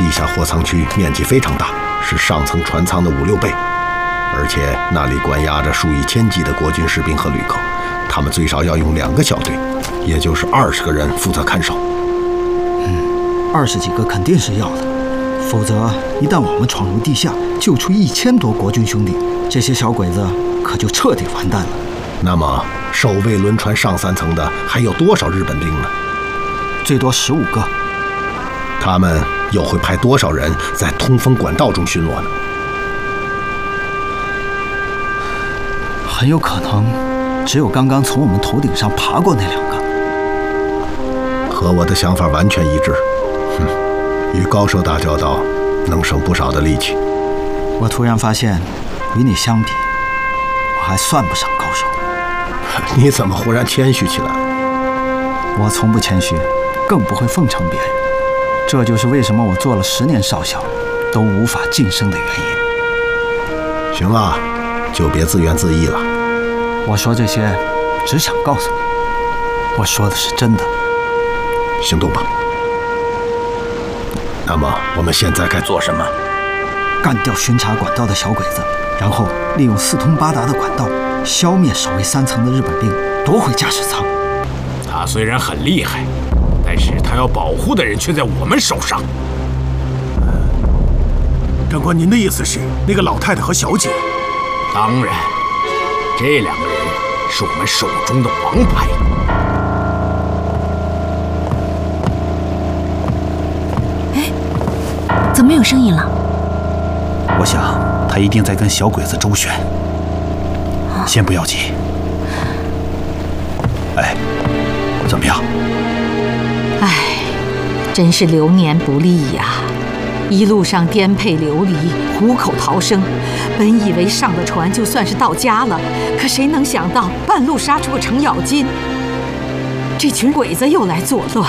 地下货仓区面积非常大，是上层船舱的5、6倍，而且那里关押着数以千计的国军士兵和旅客，他们最少要用2个小队，也就是20个人负责看守。 20几个肯定是要的，否则一旦我们闯入地下，救出1000多国军兄弟，这些小鬼子可就彻底完蛋了。 那么守卫轮船上3层的还有多少日本兵呢？ 最多15个。 他们又会派多少人在通风管道中巡逻呢？ 很有可能只有刚刚从我们头顶上爬过那2个。 和我的想法完全一致。与高手打交道能省不少的力气。 我突然发现，与你相比，我还算不上高手。 你怎么忽然谦虚起来了？ 我从不谦虚，更不会奉承别人。这就是为什么我做了10年少校，都无法晋升的原因。 行了，就别自怨自艾了。 我说这些，只想告诉你，我说的是真的。 行动吧。那么我们现在该做什么？ 干掉巡查管道的小鬼子，然后利用4通8达的管道，消灭守卫3层的日本兵，夺回驾驶舱。 他虽然很厉害，但是他要保护的人却在我们手上。 长官，您的意思是那个老太太和小姐？ 当然，这2个人是我们手中的王牌。 怎么没有声音了？ 我想他一定在跟小鬼子周旋。先不要急。哎，怎么样？ 哎，真是流年不利呀！一路上颠沛流离，虎口逃生。本以为上了船就算是到家了，可谁能想到半路杀出个程咬金，这群鬼子又来作乱。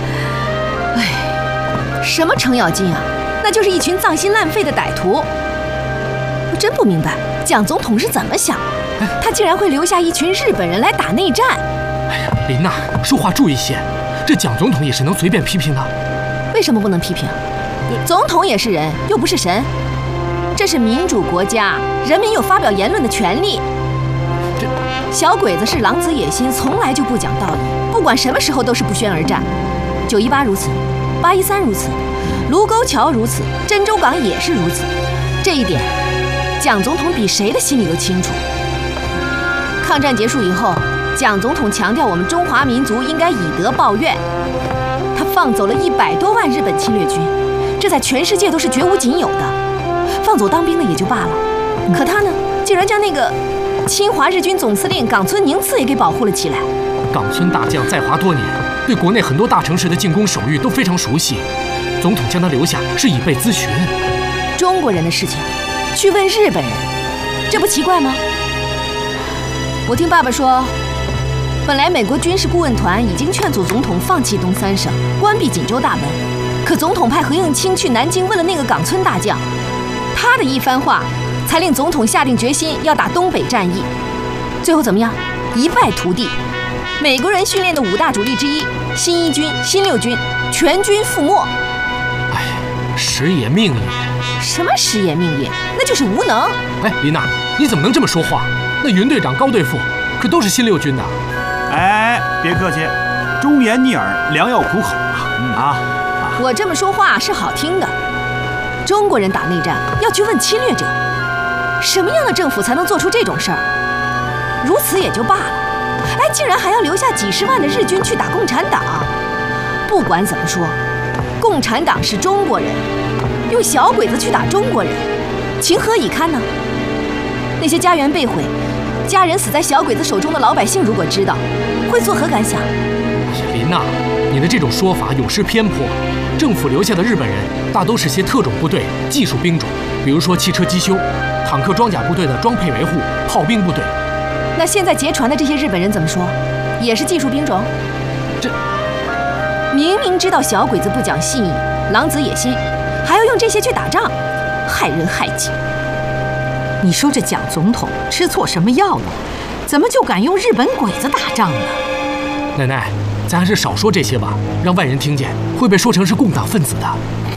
哎，什么程咬金啊？那就是一群脏心烂肺的歹徒。我真不明白蒋总统是怎么想，他竟然会留下一群日本人来打内战。 哎呀，琳娜，说话注意些，这蒋总统也是能随便批评的。 为什么不能批评？总统也是人，又不是神。这是民主国家，人民有发表言论的权利。小鬼子是狼子野心，从来就不讲道义，不管什么时候都是不宣而战。918如此，813如此，卢沟桥如此，珍珠港也是如此。这一点，蒋总统比谁的心里都清楚。抗战结束以后，蒋总统强调我们中华民族应该以德报怨，他放走了100多万日本侵略军，这在全世界都是绝无仅有的。放走当兵的也就罢了，可他呢，竟然将那个侵华日军总司令冈村宁次也给保护了起来。 冈村大将在华多年，对国内很多大城市的进攻手谕都非常熟悉，总统将他留下是以备咨询。 中国人的事情去问日本人，这不奇怪吗？我听爸爸说，本来美国军事顾问团已经劝阻总统放弃东3省，关闭锦州大门，可总统派何应钦去南京问了那个冈村大将，他的一番话才令总统下定决心要打东北战役。最后怎么样？一败涂地。美国人训练的5大主力之一新1军、新6军全军覆没。 哎，时也命也。 什么时也命也？那就是无能。 哎，琳娜，你怎么能这么说话？那云队长、高队副可都是新6军的。 哎，别客气，忠言逆耳，良药苦口啊！ 我这么说话是好听的。中国人打内战要去问侵略者，什么样的政府才能做出这种事儿？如此也就罢了，哎，竟然还要留下几十万的日军去打共产党。不管怎么说，共产党是中国人，用小鬼子去打中国人，情何以堪呢？那些家园被毁、家人死在小鬼子手中的老百姓，如果知道，会作何感想？ 琳娜，你的这种说法有失偏颇。政府留下的日本人大都是些特种部队、技术兵种，比如说汽车机修、坦克装甲部队的装配维护、炮兵部队。 那现在劫船的这些日本人怎么说？也是技术兵种？ 这明明知道小鬼子不讲信义、狼子野心，还要用这些去打仗，害人害己。 你说这蒋总统吃错什么药了？怎么就敢用日本鬼子打仗呢？ 奶奶，咱还是少说这些吧，让外人听见会被说成是共党分子的。